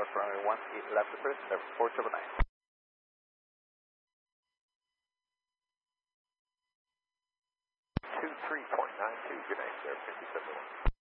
Tower for runway 18 left approach, number 499. 23.92, good night, sir, 57.